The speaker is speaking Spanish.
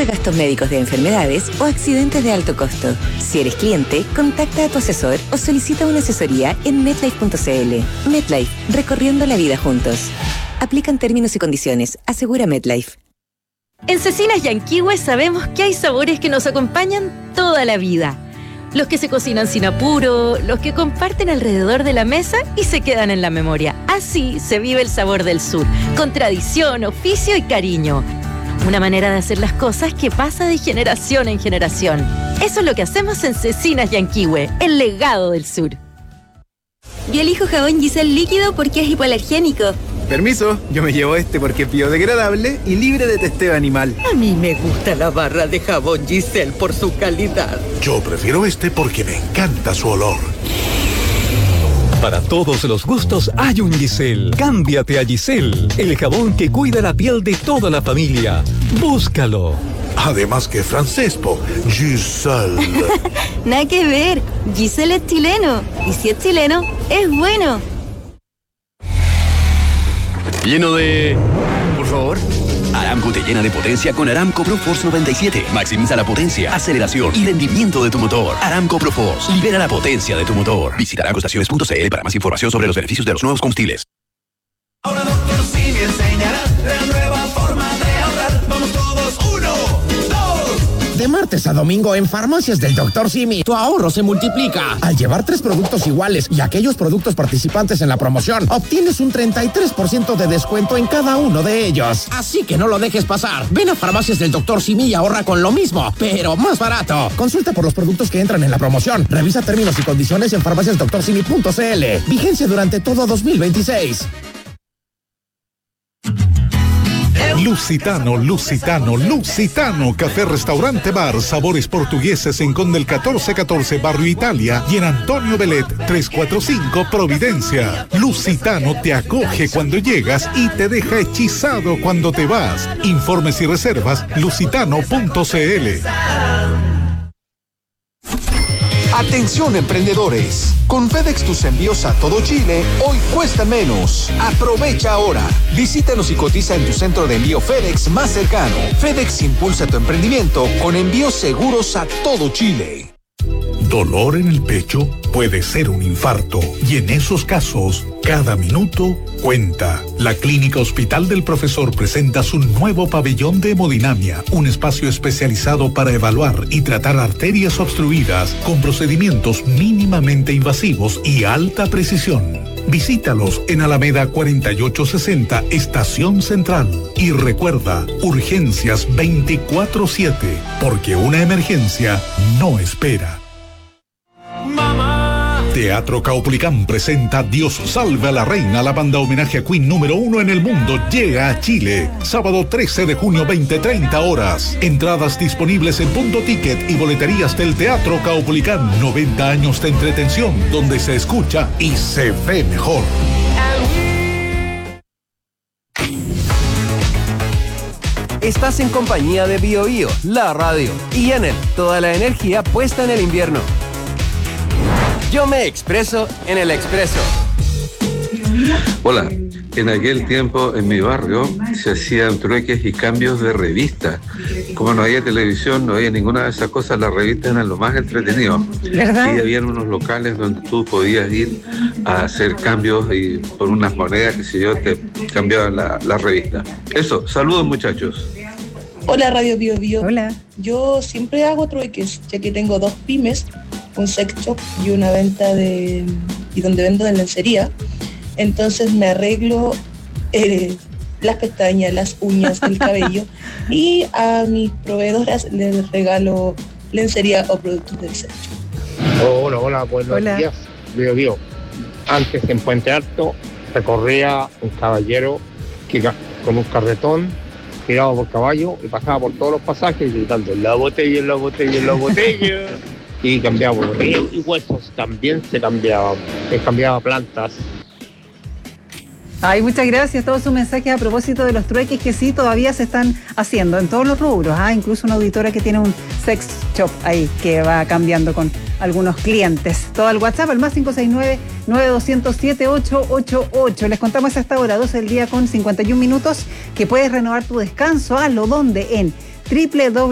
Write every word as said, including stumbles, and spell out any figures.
de gastos médicos de enfermedades o accidentes de alto costo. Si eres cliente, contacta a tu asesor o solicita una asesoría en MetLife punto c l. MetLife, recorriendo la vida juntos. Aplican términos y condiciones. Asegura MetLife. En Cecinas Yanquihue sabemos que hay sabores que nos acompañan toda la vida. Los que se cocinan sin apuro, los que comparten alrededor de la mesa y se quedan en la memoria. Así se vive el sabor del sur, con tradición, oficio y cariño. Una manera de hacer las cosas que pasa de generación en generación. Eso es lo que hacemos en Cecinas Yanquihue, el legado del sur. Yo elijo jabón Giselle líquido porque es hipoalergénico. Permiso, yo me llevo este porque es biodegradable y libre de testeo animal. A mí me gusta la barra de jabón Giselle por su calidad. Yo prefiero este porque me encanta su olor. Para todos los gustos hay un Giselle. Cámbiate a Giselle, el jabón que cuida la piel de toda la familia. Búscalo. Además que es francés, po. Giselle. Nada que ver. Giselle es chileno. Y si es chileno, es bueno. Lleno de... Por favor. Aramco te llena de potencia con Aramco ProForce noventa y siete. Maximiza la potencia, aceleración y rendimiento de tu motor. Aramco ProForce. Libera la potencia de tu motor. Visita aramco estaciones punto c l para más información sobre los beneficios de los nuevos combustibles. Ahora doctor Simi enseñará la nueva forma de ahorrar. Vamos todos, uno, dos. De martes a domingo en Farmacias del doctor Simi, tu ahorro se multiplica. Al llevar tres productos iguales y aquellos productos participantes en la promoción, obtienes un treinta y tres por ciento de descuento en cada uno de ellos. Así que no lo dejes pasar. Ven a Farmacias del doctor Simi y ahorra con lo mismo, pero más barato. Consulta por los productos que entran en la promoción. Revisa términos y condiciones en farmacias doctor simi punto c l. Vigencia durante todo dos mil veintiséis. Lusitano, Lusitano, Lusitano, café, restaurante, bar, sabores portugueses en Condel catorce catorce, Barrio Italia y en Antonio Belet trescientos cuarenta y cinco, Providencia. Lusitano te acoge cuando llegas y te deja hechizado cuando te vas. Informes y reservas, lusitano punto c l. Atención emprendedores, con FedEx tus envíos a todo Chile hoy cuestan menos. Aprovecha ahora. Visítanos y cotiza en tu centro de envío FedEx más cercano. FedEx impulsa tu emprendimiento con envíos seguros a todo Chile. Dolor en el pecho puede ser un infarto y en esos casos, cada minuto cuenta. La Clínica Hospital del Profesor presenta su nuevo pabellón de hemodinamia, un espacio especializado para evaluar y tratar arterias obstruidas con procedimientos mínimamente invasivos y alta precisión. Visítalos en Alameda cuarenta y ocho sesenta, Estación Central. Y recuerda, urgencias veinticuatro siete, porque una emergencia no espera. Teatro Caupolicán presenta Dios salve a la reina. La banda homenaje a Queen número uno en el mundo llega a Chile. Sábado trece de junio, veinte treinta horas. Entradas disponibles en Punto Ticket y boleterías del Teatro Caupolicán. noventa años de entretención donde se escucha y se ve mejor. Estás en compañía de Bio Bio, la radio, y Enel, toda la energía puesta en el invierno. Yo me expreso en el Expreso. Hola, en aquel tiempo en mi barrio se hacían trueques y cambios de revistas. Como no había televisión, no había ninguna de esas cosas, las revistas eran lo más entretenido. ¿Verdad? Y había unos locales donde tú podías ir a hacer cambios y por unas monedas, qué sé yo, te cambiaban la, la revista. Eso, saludos muchachos. Hola Radio Bio Bio. Hola. Yo siempre hago trueques, ya que tengo dos pymes, un sex shop y una venta de y donde vendo de lencería. Entonces me arreglo eh, las pestañas, las uñas, el cabello y a mis proveedoras les regalo lencería o productos del sex shop. Hola, hola, buenos Hola. días. Bio Bio. Antes en Puente Alto recorría un caballero que ca- con un carretón tirado por caballo y pasaba por todos los pasajes gritando la botella, la botella, la botella. Y cambiaba botella y huesos también se cambiaban. Se cambiaba plantas. Ay, muchas gracias. Todos sus mensajes a propósito de los trueques que sí todavía se están haciendo en todos los rubros. Ah, incluso una auditora que tiene un sex shop ahí que va cambiando con algunos clientes. Todo el WhatsApp, el más cinco seis nueve, nueve dos cero cero, siete ocho ocho ocho. Les contamos a esta hora, doce del día con cincuenta y un minutos, que puedes renovar tu descanso. Hazlo donde en doble u doble u doble u